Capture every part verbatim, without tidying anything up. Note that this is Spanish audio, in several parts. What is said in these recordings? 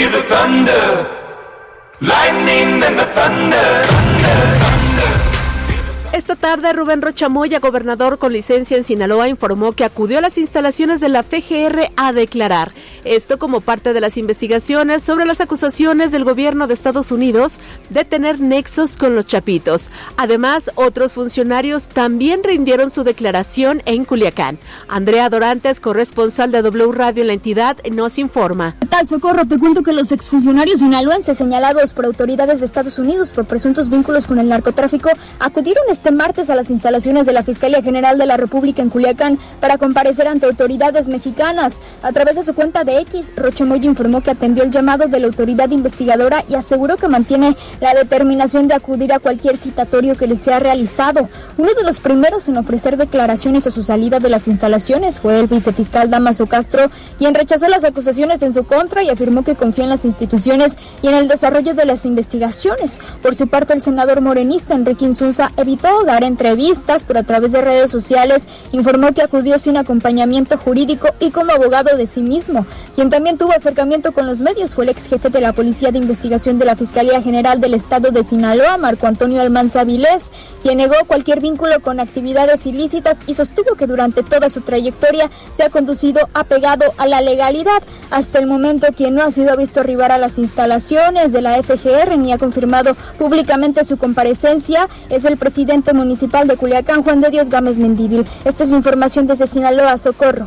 Feel the thunder, lightning and the thunder, thunder, thunder. Esta tarde, Rubén Rocha Moya, gobernador con licencia en Sinaloa, informó que acudió a las instalaciones de la F G R a declarar. Esto como parte de las investigaciones sobre las acusaciones del gobierno de Estados Unidos de tener nexos con los Chapitos. Además, otros funcionarios también rindieron su declaración en Culiacán. Andrea Dorantes, corresponsal de W Radio en la entidad, nos informa. ¿Qué tal, Socorro? Te cuento que los exfuncionarios sinaloenses señalados por autoridades de Estados Unidos por presuntos vínculos con el narcotráfico acudieron este martes a las instalaciones de la Fiscalía General de la República en Culiacán para comparecer ante autoridades mexicanas. A través de su cuenta de X, Rocha Moya informó que atendió el llamado de la autoridad investigadora y aseguró que mantiene la determinación de acudir a cualquier citatorio que le sea realizado. Uno de los primeros en ofrecer declaraciones a su salida de las instalaciones fue el vicefiscal Damaso Castro, quien rechazó las acusaciones en su contra y afirmó que confía en las instituciones y en el desarrollo de las investigaciones. Por su parte, el senador morenista Enrique Insunza evitó dar entrevistas, pero a través de redes sociales informó que acudió sin acompañamiento jurídico y como abogado de sí mismo. Quien también tuvo acercamiento con los medios fue el ex jefe de la Policía de Investigación de la Fiscalía General del Estado de Sinaloa, Marco Antonio Almanza Vilés, quien negó cualquier vínculo con actividades ilícitas y sostuvo que durante toda su trayectoria se ha conducido apegado a la legalidad. Hasta el momento, quien no ha sido visto arribar a las instalaciones de la F G R ni ha confirmado públicamente su comparecencia es el presidente municipal de Culiacán, Juan de Dios Gámez Mendívil. Esta es la información desde Sinaloa. Socorro.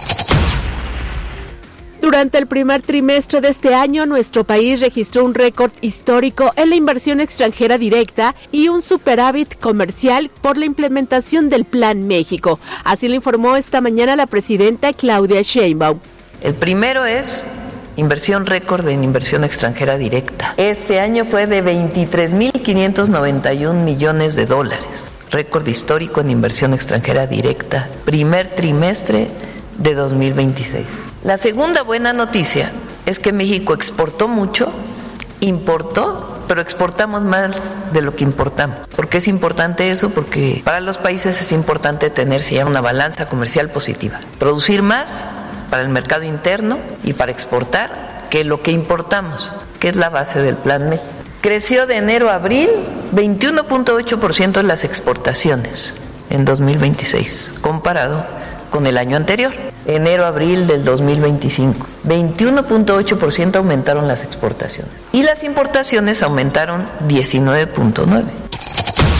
Durante el primer trimestre de este año, nuestro país registró un récord histórico en la inversión extranjera directa y un superávit comercial por la implementación del Plan México. Así lo informó esta mañana la presidenta Claudia Sheinbaum. El primero es inversión récord en inversión extranjera directa. Este año fue de veintitrés mil quinientos noventa y un millones de dólares. Récord histórico en inversión extranjera directa. Primer trimestre de dos mil veintiséis. La segunda buena noticia es que México exportó mucho, importó, pero exportamos más de lo que importamos. ¿Por qué es importante eso? Porque para los países es importante tener ya una balanza comercial positiva. Producir más para el mercado interno y para exportar que lo que importamos, que es la base del Plan México. Creció de enero a abril veintiuno punto ocho por ciento en las exportaciones en dos mil veintiséis, comparado con el año anterior, enero-abril del dos mil veinticinco. veintiuno punto ocho por ciento aumentaron las exportaciones y las importaciones aumentaron diecinueve punto nueve por ciento.